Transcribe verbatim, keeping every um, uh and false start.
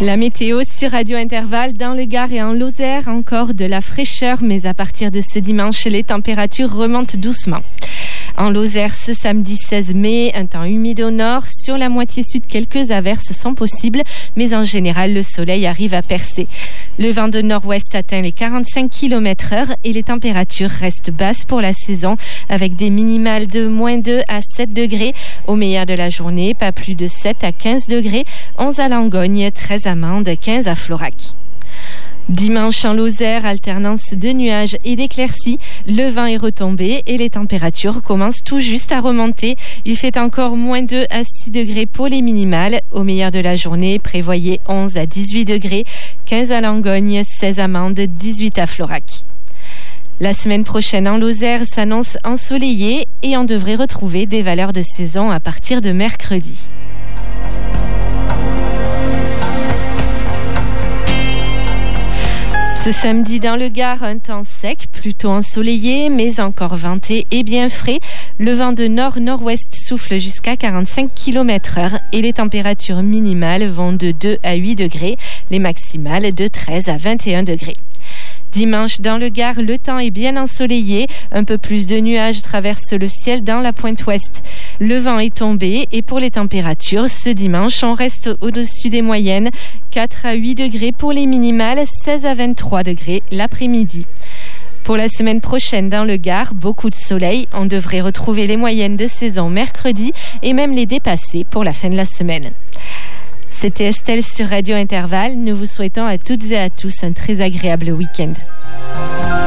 La météo sur Radio Intervalle, dans le Gard et en Lozère, encore de la fraîcheur, mais à partir de ce dimanche, les températures remontent doucement. En Lozère, ce samedi seize mai, un temps humide au nord. Sur la moitié sud, quelques averses sont possibles, mais en général, le soleil arrive à percer. Le vent de nord-ouest atteint les quarante-cinq kilomètres heure et les températures restent basses pour la saison, avec des minimales de moins deux à sept degrés. Au meilleur de la journée, pas plus de sept à quinze degrés. onze à Langogne, treize à Mende, quinze à Florac. Dimanche en Lozère, alternance de nuages et d'éclaircies. Le vent est retombé et les températures commencent tout juste à remonter. Il fait encore moins deux à six degrés pour les minimales. Au meilleur de la journée, prévoyez onze à dix-huit degrés, quinze à Langogne, seize à Mende, dix-huit à Florac. La semaine prochaine en Lozère s'annonce ensoleillée et on devrait retrouver des valeurs de saison à partir de mercredi. Ce samedi dans le Gard, un temps sec, plutôt ensoleillé, mais encore venté et bien frais. Le vent de nord-nord-ouest souffle jusqu'à quarante-cinq kilomètres heure et les températures minimales vont de deux à huit degrés, les maximales de treize à vingt et un degrés. Dimanche dans le Gard, le temps est bien ensoleillé. Un peu plus de nuages traversent le ciel dans la pointe ouest. Le vent est tombé et pour les températures, ce dimanche, on reste au-dessus des moyennes. quatre à huit degrés pour les minimales, seize à vingt-trois degrés l'après-midi. Pour la semaine prochaine dans le Gard, beaucoup de soleil. On devrait retrouver les moyennes de saison mercredi et même les dépasser pour la fin de la semaine. C'était Estelle sur Radio Intervalle. Nous vous souhaitons à toutes et à tous un très agréable week-end.